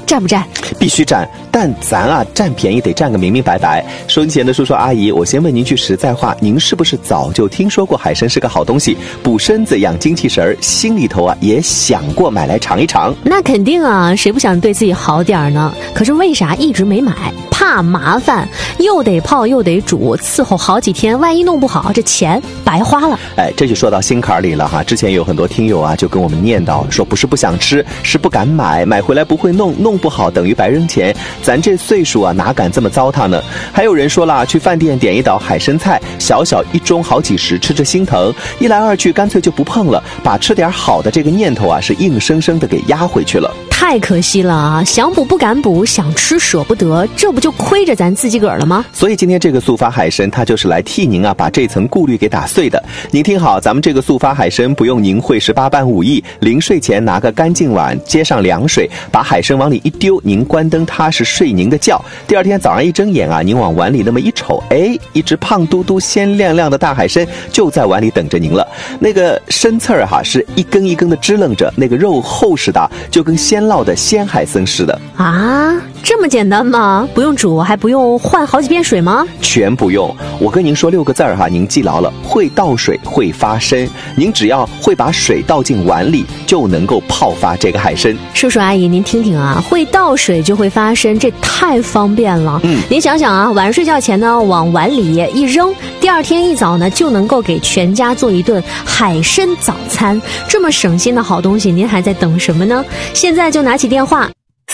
占不占？ 必须占，但咱啊占便宜得占个明明白白。收音前的叔叔阿姨，我先问您句实在话，您是不是早就听说过海参是个好东西，补身子养精气神，心里头啊也想过买来尝一尝？ 那肯定啊，谁不想对自己好点呢？可是为啥一直没买？怕麻烦，又得泡又得煮，伺候好几天，万一弄不好，这钱白花了。 这就说到心坎里了哈。之前有很多听友啊就跟我们念叨说，不是不想吃，是不敢买，买回来不会弄，弄不好等于白扔钱，咱这岁数啊哪敢这么糟蹋呢？还有人说了，去饭店点一道海参菜，小小一盅好几十，吃着心疼，一来二去干脆就不碰了，把吃点好的这个念头啊是硬生生的给压回去了。 太可惜了啊！想补不敢补，想吃舍不得，这不就亏着咱自己个儿了吗？ 所以今天这个速发海参，它就是来替您啊把这层顾虑给打碎的。您听好，咱们这个速发海参不用您会18般武艺，临睡前拿个干净碗，接上凉水，把海参往里一丢，您关灯踏实睡您的觉。第二天早上一睁眼啊，您往碗里那么一瞅，一只胖嘟嘟、鲜亮亮的大海参就在碗里等着您了。那个参刺儿哈是一根一根的支棱着，那个肉厚实的，就跟鲜烙的鲜海参似的啊！这么简单吗？不用煮，还不用换好几遍水吗？ 全不用。我跟您说6个字哈，您记牢了：会倒水，会发参。您只要会把水倒进碗里，就能够泡发这个海参。 叔叔阿姨，您听听啊，会倒水就会发参，这太方便了。您想想啊，晚上睡觉前呢，往碗里一扔，第二天一早呢，就能够给全家做一顿海参早餐。这么省心的好东西，您还在等什么呢？现在就拿起电话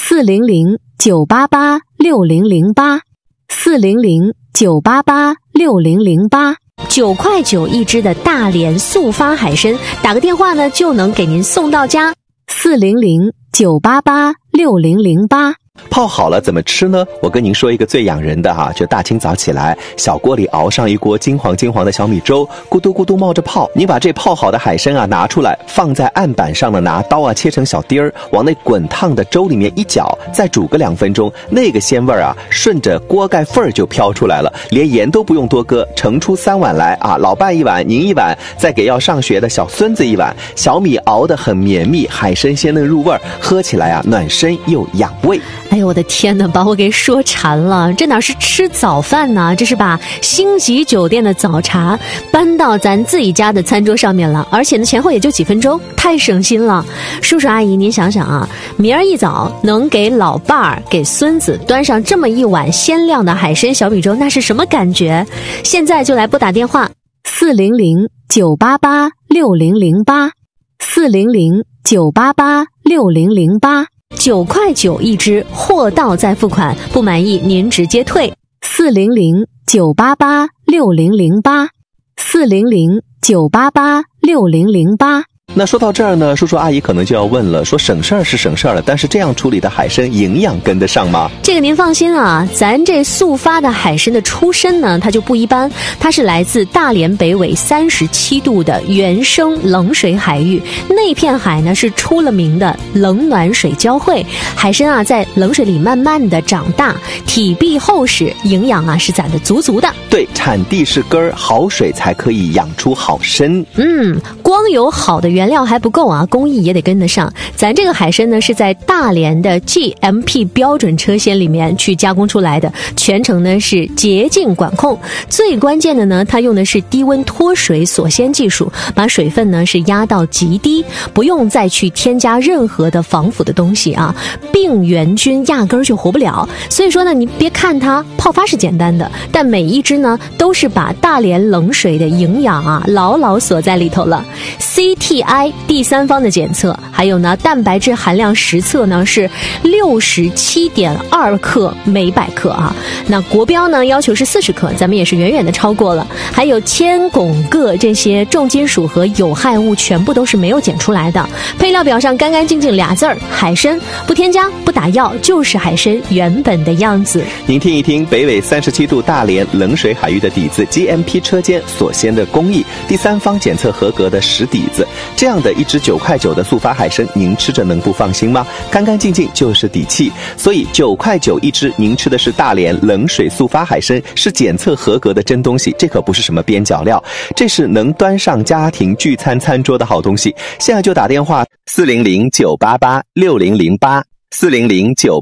400-988-6008 400-988-6008，9块9一只的大连速发海参，打个电话呢就能给您送到家。400-988-6008。 泡好了怎么吃呢？我跟您说一个最养人的哈，就大清早起来，小锅里熬上一锅金黄金黄的小米粥，咕嘟咕嘟冒着泡。你把这泡好的海参啊拿出来，放在案板上呢，拿刀啊切成小丁儿，往那滚烫的粥里面一搅，再煮个2分钟，那个鲜味啊顺着锅盖缝儿就飘出来了，连盐都不用多搁，盛出3碗来啊，老伴1碗，您1碗，再给要上学的小孙子1碗。小米熬得很绵密，海参鲜嫩入味，喝起来啊暖身又养胃。 哎呦我的天哪，把我给说馋了，这哪是吃早饭呢，这是把星级酒店的早茶搬到咱自己家的餐桌上面了，而且呢前后也就几分钟，太省心了。叔叔阿姨您想想啊，明儿一早能给老伴儿给孙子端上这么一碗鲜亮的海参小米粥，那是什么感觉？现在就来拨打电话400-988-6008 400-988-6008，9块9一只，货到再付款，不满意您直接退。400-988-6008 400-988-6008。 那说到这儿呢，叔叔阿姨可能就要问了，说省事儿是省事儿了，但是这样处理的海参营养跟得上吗？ 这个您放心啊，咱这速发的海参的出身呢，它就不一般，它是来自大连北纬37度的原生冷水海域，那片海呢是出了名的冷暖水交汇，海参啊在冷水里慢慢的长大，体壁厚实，营养啊是攒得足足的。 对，产地是根儿，好水才可以养出好参。 光有好的原料还不够啊，工艺也得跟得上。咱这个海参呢是在大连的 GMP 标准车间里面去加工出来的，全程呢是洁净管控。最关键的呢，它用的是低温脱水锁鲜技术，把水分呢是压到极低，不用再去添加任何的防腐的东西啊，病原菌压根儿就活不了。所以说呢，你别看它泡发是简单的，但每一只呢都是把大连冷水的营养啊牢牢锁在里头了。CTI 第三方的检测，还有呢蛋白质含量实测呢是67.2克每100克啊，那国标呢要求是40克，咱们也是远远的超过了。还有铅、汞、铬这些重金属和有害物全部都是没有检出来的。配料表上干干净净俩字儿，海参，不添加不打药，就是海参原本的样子。 您听一听北纬37度大连冷水海域的底子， GMP 车间所鲜的工艺，第三方检测合格的实底子，这样的一只9块9的速发海参，您吃着能不放心吗？干干净净就是底气。所以9块9一只，您吃的是大连冷水速发海参，是检测合格的真东西，这可不是什么边角料，这是能端上家庭聚餐餐桌的好东西。现在就打电话400-988-6008 400-988